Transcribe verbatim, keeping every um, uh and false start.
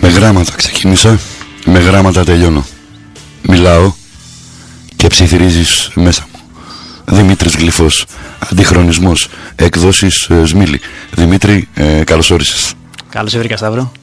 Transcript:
γράμματα ξεκίνησα, με γράμματα τελειώνω. Μιλάω και ψιθυρίζεις μέσα μου. Δημήτρης Γλυφός, αντιχρονισμός, εκδόσεις ε, Σμίλη. Δημήτρη, ε, καλώς όρισες. Καλώς σε βρήκα, Σταύρο.